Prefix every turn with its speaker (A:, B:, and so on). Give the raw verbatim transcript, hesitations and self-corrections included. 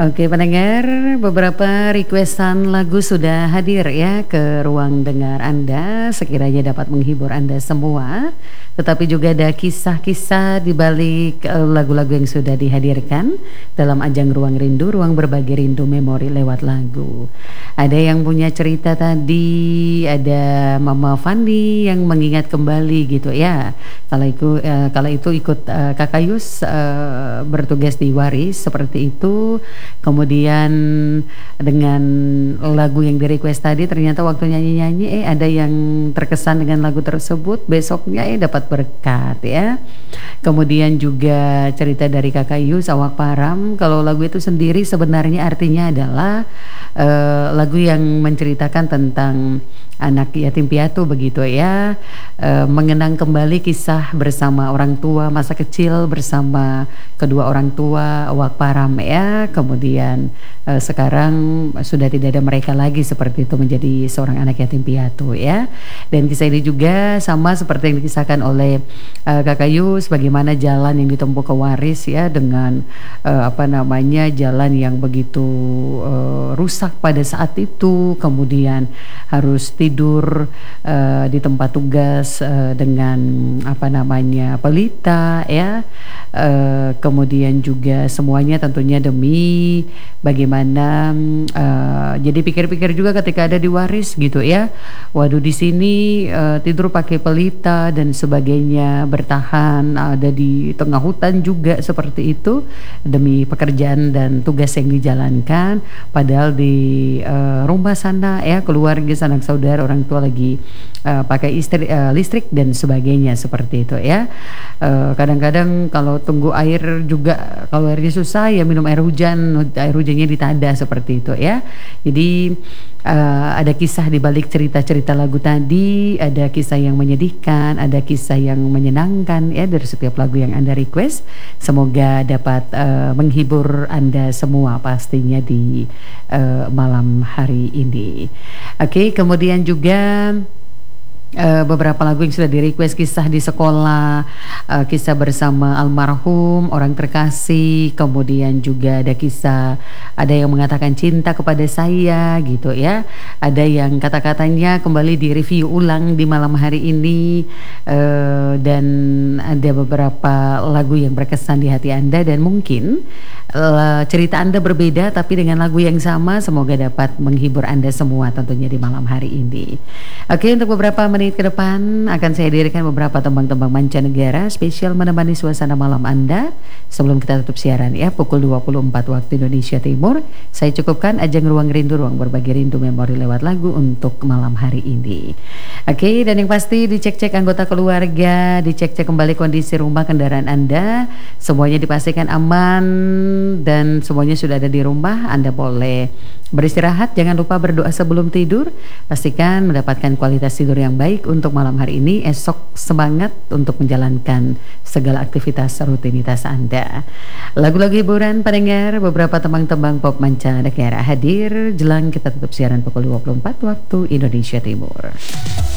A: Oke pendengar, beberapa requestan lagu sudah hadir ya ke ruang dengar Anda, sekiranya dapat menghibur Anda semua. Tetapi juga ada kisah-kisah di balik uh, lagu-lagu yang sudah dihadirkan dalam ajang Ruang Rindu, Ruang Berbagi Rindu Memori lewat lagu. Ada yang punya cerita tadi, ada Mama Fandi yang mengingat kembali gitu ya. Kalau itu, uh, kalau itu ikut uh, Kakak Yus uh, bertugas di Waris seperti itu. Kemudian dengan lagu yang di request tadi ternyata waktu nyanyi-nyanyi eh ada yang terkesan dengan lagu tersebut, besoknya eh dapat berkat ya. Kemudian juga cerita dari Kakak Yus Awak Param, kalau lagu itu sendiri sebenarnya artinya adalah uh, lagu yang menceritakan tentang anak yatim piatu begitu ya, e, mengenang kembali kisah bersama orang tua masa kecil bersama kedua orang tua Awak Param ya. Kemudian e, sekarang sudah tidak ada mereka lagi seperti itu, menjadi seorang anak yatim piatu ya. Dan kisah ini juga sama seperti yang dikisahkan oleh e, Kakak Yus, bagaimana jalan yang ditempuh ke Waris ya, dengan e, apa namanya jalan yang begitu e, rusak pada saat itu, kemudian harus tidur uh, di tempat tugas uh, dengan apa namanya pelita ya, uh, kemudian juga semuanya tentunya demi bagaimana uh, jadi pikir-pikir juga ketika ada di Waris gitu ya, waduh di sini uh, tidur pakai pelita dan sebagainya, bertahan ada di tengah hutan juga seperti itu demi pekerjaan dan tugas yang dijalankan, padahal di uh, rumah sana ya, keluarga sanak saudara orang tua lagi uh, pakai istri, uh, listrik dan sebagainya seperti itu ya. Uh, kadang-kadang kalau tunggu air juga, kalau airnya susah ya minum air hujan, air hujannya ditada seperti itu ya. Jadi uh, ada kisah di balik cerita-cerita lagu tadi, ada kisah yang menyedihkan, ada kisah yang menyenangkan ya dari setiap lagu yang Anda request. Semoga dapat uh, menghibur Anda semua pastinya di uh, malam hari ini. Oke, okay, kemudian juga Uh, beberapa lagu yang sudah di request, kisah di sekolah, uh, kisah bersama almarhum, orang terkasih, kemudian juga ada kisah, ada yang mengatakan cinta kepada saya gitu ya, ada yang kata-katanya kembali di review ulang di malam hari ini, uh, dan ada beberapa lagu yang berkesan di hati Anda, dan mungkin uh, cerita Anda berbeda tapi dengan lagu yang sama, semoga dapat menghibur Anda semua tentunya di malam hari ini. Oke, untuk beberapa menit ke depan akan saya hadirkan beberapa tembang-tembang mancanegara spesial menemani suasana malam Anda sebelum kita tutup siaran ya, pukul dua puluh empat waktu Indonesia Timur. Saya cukupkan ajang Ruang Rindu, Ruang Berbagi Rindu Memori lewat lagu untuk malam hari ini. Oke, dan yang pasti dicek-cek anggota keluarga, dicek-cek kembali kondisi rumah, kendaraan Anda, semuanya dipastikan aman dan semuanya sudah ada di rumah. Anda boleh beristirahat, jangan lupa berdoa sebelum tidur, pastikan mendapatkan kualitas tidur yang baik untuk malam hari ini. Esok semangat untuk menjalankan segala aktivitas rutinitas Anda. Lagu-lagu hiburan pendengar, beberapa tembang-tembang pop mancanegara hadir jelang kita tutup siaran pukul dua puluh empat waktu Indonesia Timur.